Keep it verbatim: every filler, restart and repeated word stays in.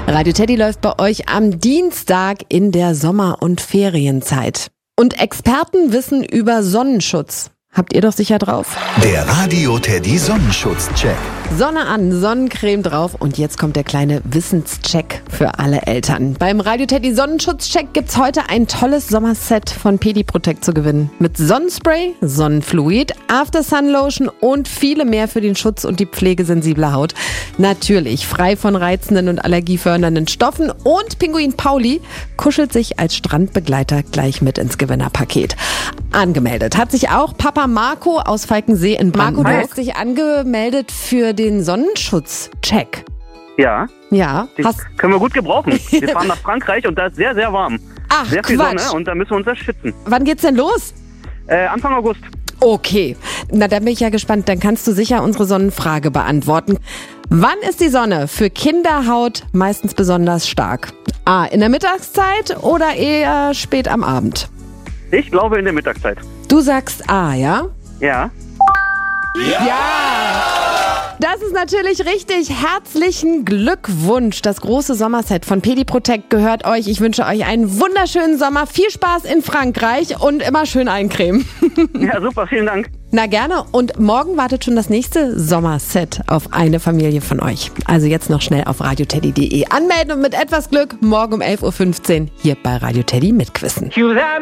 Radio Teddy läuft bei euch am Dienstag in der Sommer- und Ferienzeit. Und Experten wissen über Sonnenschutz. Habt ihr doch sicher drauf. Der Radio Teddy Sonnenschutz-Check. Sonne an, Sonnencreme drauf und jetzt kommt der kleine Wissenscheck für alle Eltern. Beim Radio Teddy Sonnenschutz-Check gibt's heute ein tolles Sommerset von Pediprotect zu gewinnen. Mit Sonnenspray, Sonnenfluid, After-Sun-Lotion und viele mehr für den Schutz und die Pflege sensibler Haut. Natürlich frei von reizenden und allergiefördernden Stoffen und Pinguin Pauli kuschelt sich als Strandbegleiter gleich mit ins Gewinnerpaket. Angemeldet hat sich auch Papa Marco aus Falkensee in Brandenburg. Marco, du hast dich angemeldet für den Sonnenschutz-Check. Ja. Ja. Den hast können wir gut gebrauchen. Wir fahren nach Frankreich und da ist sehr, sehr warm. Ach, sehr viel Quatsch. Sonne und da müssen wir uns das schützen. Wann geht's denn los? Äh, Anfang August. Okay. Na, dann bin ich ja gespannt. Dann kannst du sicher unsere Sonnenfrage beantworten. Wann ist die Sonne für Kinderhaut meistens besonders stark? A, in der Mittagszeit oder eher spät am Abend? Ich glaube in der Mittagszeit. Du sagst A, ja? Ja. Ja! ja. Das ist natürlich richtig. Herzlichen Glückwunsch. Das große Sommerset von Pediprotect gehört euch. Ich wünsche euch einen wunderschönen Sommer. Viel Spaß in Frankreich und immer schön eincremen. Ja, super. Vielen Dank. Na gerne. Und morgen wartet schon das nächste Sommerset auf eine Familie von euch. Also jetzt noch schnell auf radioteddy punkt de anmelden und mit etwas Glück morgen um elf Uhr fünfzehn hier bei Radio Teddy mitquissen.